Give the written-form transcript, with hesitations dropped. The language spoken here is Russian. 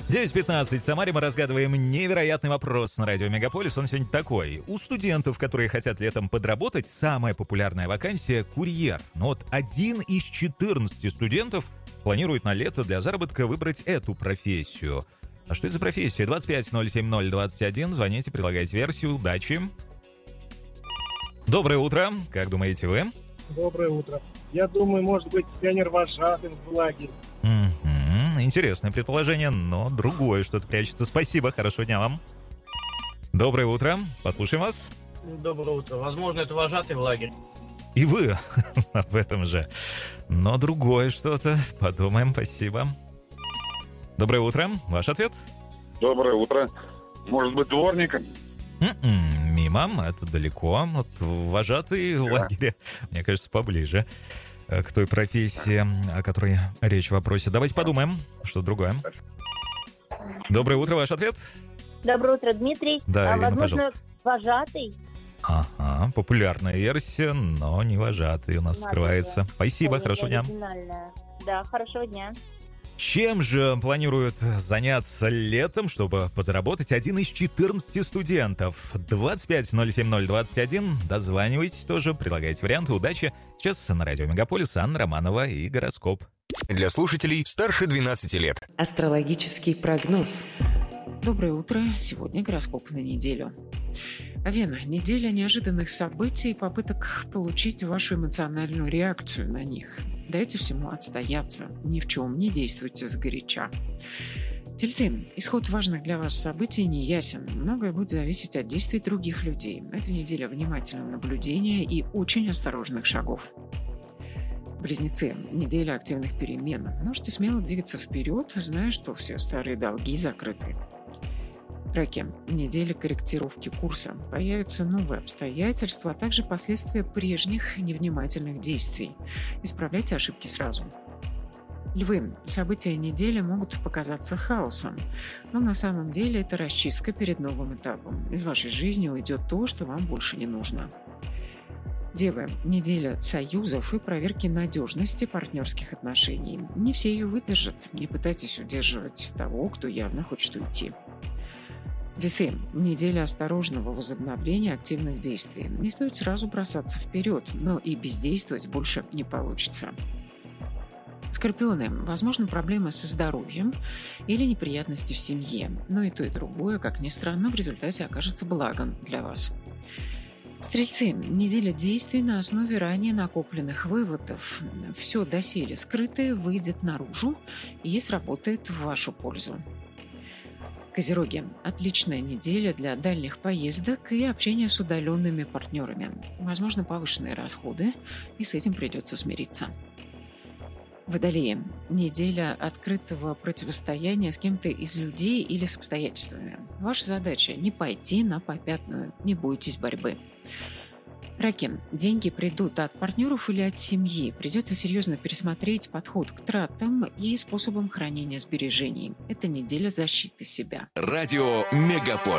9:15. В Самаре мы разгадываем невероятный вопрос на радио Мегаполис. Он сегодня такой. У студентов, которые хотят летом подработать, самая популярная вакансия — курьер. Но вот 1 из 14 студентов планирует на лето для заработка выбрать эту профессию. А что это за профессия? 25-070-21. Звоните, предлагайте версию. Удачи. Доброе утро. Как думаете вы? Доброе утро. Я думаю, может быть, пионер-вожатым в лагере. Интересное предположение, но другое что-то прячется. Спасибо, хорошего дня вам. Доброе утро. Послушаем вас. Доброе утро. Возможно, это вожатый в лагере. И вы об этом же. Но другое что-то. Подумаем, спасибо. Доброе утро. Ваш ответ? Доброе утро. Может быть, дворником? Мимо, это далеко. Вот вожатый в лагере, мне кажется, поближе к той профессии, о которой речь в вопросе. Давайте подумаем, что другое. Доброе утро, ваш ответ? Доброе утро, Дмитрий. Да, Ирина, возможно, пожалуйста. Вожатый. Ага, популярная версия, но не вожатый у нас скрывается. Спасибо, хорошего дня. Да, хорошего дня. Чем же планирует заняться летом, чтобы подзаработать 1 из 14 студентов? 25-070-21. Дозванивайтесь тоже, предлагайте варианты. Удачи. Сейчас на радио Мегаполис Анна Романова и гороскоп. Для слушателей старше 12 лет. Астрологический прогноз. Доброе утро. Сегодня гороскоп на неделю. Овен. Неделя неожиданных событий и попыток получить вашу эмоциональную реакцию на них. Дайте всему отстояться. Ни в чем не действуйте сгоряча. Тельцы. Исход важных для вас событий не ясен. Многое будет зависеть от действий других людей. Эта неделя внимательного наблюдения и очень осторожных шагов. Близнецы. Неделя активных перемен. Можете смело двигаться вперед, зная, что все старые долги закрыты. Раки. Неделя корректировки курса. Появятся новые обстоятельства, а также последствия прежних невнимательных действий. Исправляйте ошибки сразу. Львы. События недели могут показаться хаосом, но на самом деле это расчистка перед новым этапом. Из вашей жизни уйдет то, что вам больше не нужно. Девы. Неделя союзов и проверки надежности партнерских отношений. Не все ее выдержат. Не пытайтесь удерживать того, кто явно хочет уйти. Весы. Неделя осторожного возобновления активных действий. Не стоит сразу бросаться вперед, но и бездействовать больше не получится. Скорпионы. Возможно, проблемы со здоровьем или неприятности в семье. Но и то, и другое, как ни странно, в результате окажется благом для вас. Стрельцы. Неделя действий на основе ранее накопленных выводов. Все доселе скрытое выйдет наружу и сработает в вашу пользу. Козероги. Отличная неделя для дальних поездок и общения с удаленными партнерами. Возможно, повышенные расходы, и с этим придется смириться. Водолеи. Неделя открытого противостояния с кем-то из людей или с обстоятельствами. Ваша задача – не пойти на попятную, не бойтесь борьбы. Раки. Деньги придут от партнеров или от семьи. Придется серьезно пересмотреть подход к тратам и способам хранения сбережений. Это неделя защиты себя. Радио Мегаполис.